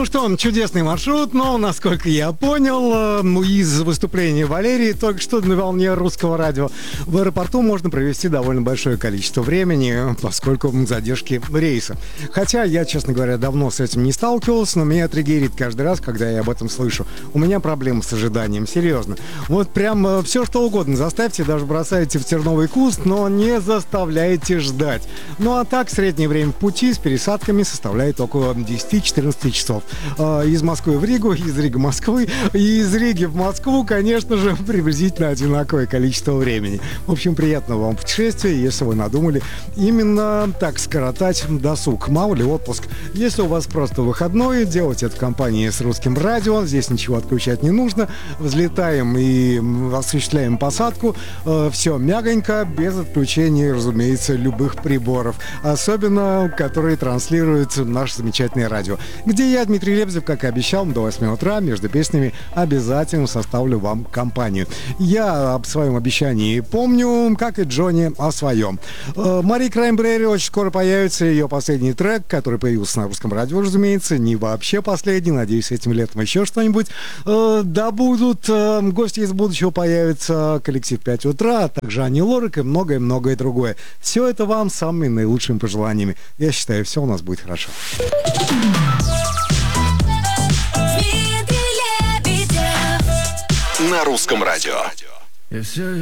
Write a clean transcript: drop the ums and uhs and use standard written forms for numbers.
Ну что, чудесный маршрут, но, насколько я понял, из выступления Валерии только что на волне русского радио в аэропорту можно провести довольно большое количество времени, поскольку задержки рейса. Хотя я, честно говоря, давно с этим не сталкивался, но меня триггерит каждый раз, когда я об этом слышу. У меня проблемы с ожиданием, серьезно. Вот прям все что угодно заставьте, даже бросайте в терновый куст, но не заставляйте ждать. Ну а так, среднее время пути с пересадками составляет около 10-14 часов. Из Москвы в Ригу, из Риги в Москву, и из Риги в Москву, конечно же, приблизительно одинаковое количество времени. В общем, приятного вам путешествия, если вы надумали именно так скоротать досуг. Мало ли отпуск. Если у вас просто выходной, делайте это в компании с русским радио. Здесь ничего отключать не нужно. Взлетаем и осуществляем посадку. Все мягонько, без отключения, разумеется, любых приборов. Особенно, которые транслируют наше замечательное радио. Где я, Дмитрий Лебедев, как и обещал, до 8 утра между песнями обязательно составлю вам компанию. Я об своем обещании помню, как и Джонни о своем. Мари Краймбрери очень скоро появится. Ее последний трек, который появился на русском радио, разумеется, не вообще последний. Надеюсь, этим летом еще что-нибудь добудут. Гости из будущего появятся, коллектив 5 утра, а также Ани Лорак и многое-многое другое. Все это вам с самыми наилучшими пожеланиями. Я считаю, все у нас будет хорошо. На русском радио.